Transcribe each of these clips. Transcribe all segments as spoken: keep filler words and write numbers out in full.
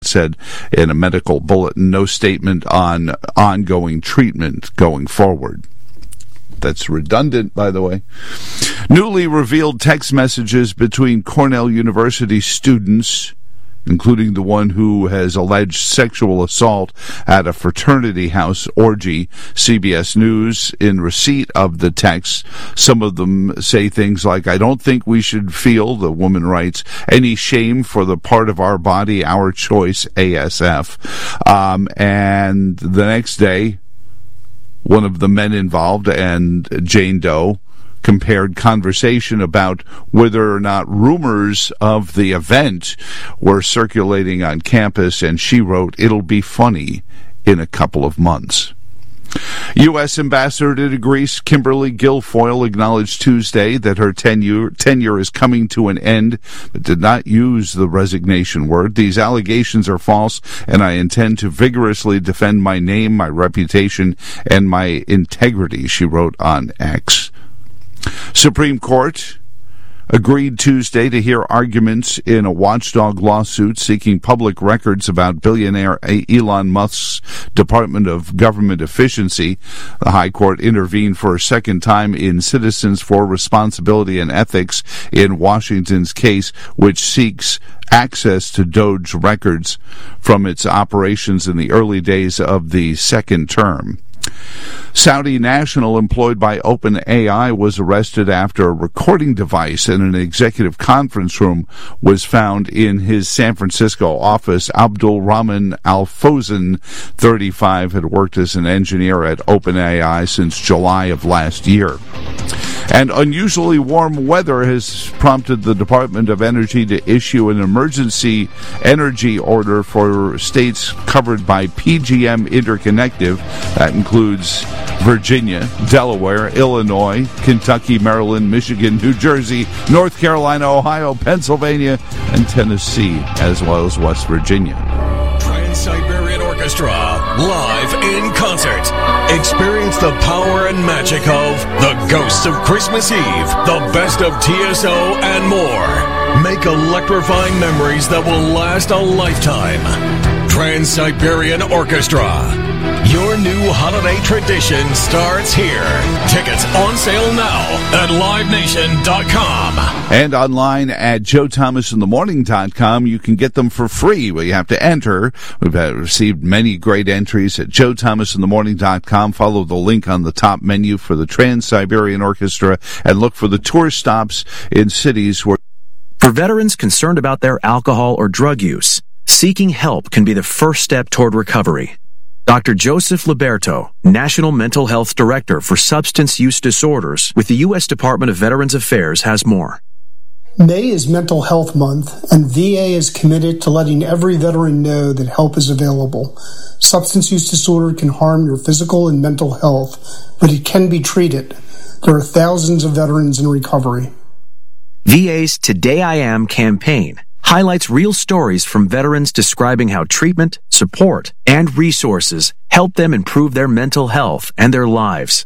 said in a medical bulletin. No statement on ongoing treatment going forward. That's redundant, by the way. Newly revealed text messages between Cornell University students, including the one who has alleged sexual assault at a fraternity house orgy. C B S News, in receipt of the texts, some of them say things like, "I don't think we should feel," the woman writes, "any shame for the part of our body, our choice, A S F." Um, and the next day, one of the men involved and Jane Doe compared conversation about whether or not rumors of the event were circulating on campus, and she wrote, "It'll be funny in a couple of months." U S Ambassador to Greece Kimberly Guilfoyle acknowledged Tuesday that her tenure, tenure is coming to an end, but did not use the resignation word. "These allegations are false, and I intend to vigorously defend my name, my reputation, and my integrity," she wrote on X. Supreme Court agreed Tuesday to hear arguments in a watchdog lawsuit seeking public records about billionaire Elon Musk's Department of Government Efficiency. The High Court intervened for a second time in Citizens for Responsibility and Ethics in Washington's case, which seeks access to Doge records from its operations in the early days of the second term. Saudi national employed by OpenAI was arrested after a recording device in an executive conference room was found in his San Francisco office. Abdul Rahman Al-Fawzan, thirty-five, had worked as an engineer at OpenAI since July of last year. And unusually warm weather has prompted the Department of Energy to issue an emergency energy order for states covered by P G M interconnective. That includes Virginia, Delaware, Illinois, Kentucky, Maryland, Michigan, New Jersey, North Carolina, Ohio, Pennsylvania, and Tennessee, as well as West Virginia. Trans-Siberian Orchestra, live in concert. Experience the power and magic of The Ghosts of Christmas Eve, the best of T S O, and more. Make electrifying memories that will last a lifetime. Trans-Siberian Orchestra. Your new holiday tradition starts here. Tickets on sale now at live nation dot com. And online at joe thomas in the morning dot com. You can get them for free. Well, you have to enter. We've had, received many great entries at joe thomas in the morning dot com. Follow the link on the top menu for the Trans-Siberian Orchestra and look for the tour stops in cities where... For veterans concerned about their alcohol or drug use, seeking help can be the first step toward recovery. Doctor Joseph Liberto, National Mental Health Director for Substance Use Disorders with the U S Department of Veterans Affairs, has more. May is Mental Health Month, and V A is committed to letting every veteran know that help is available. Substance use disorder can harm your physical and mental health, but it can be treated. There are thousands of veterans in recovery. V A's Today I Am campaign highlights real stories from veterans describing how treatment, support, and resources help them improve their mental health and their lives.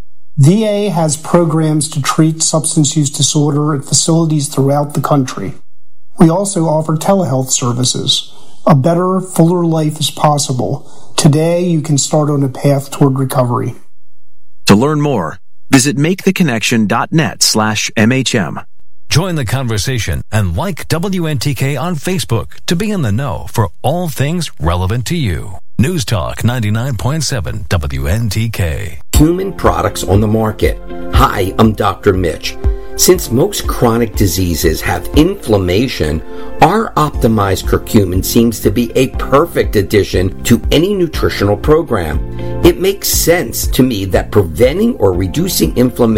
V A has programs to treat substance use disorder at facilities throughout the country. We also offer telehealth services. A better, fuller life is possible. Today, you can start on a path toward recovery. To learn more, visit maketheconnection.net slash MHM. Join the conversation and like W N T K on Facebook to be in the know for all things relevant to you. News Talk ninety-nine point seven W N T K. Human products on the market. Hi, I'm Doctor Mitch. Since most chronic diseases have inflammation, our optimized curcumin seems to be a perfect addition to any nutritional program. It makes sense to me that preventing or reducing inflammation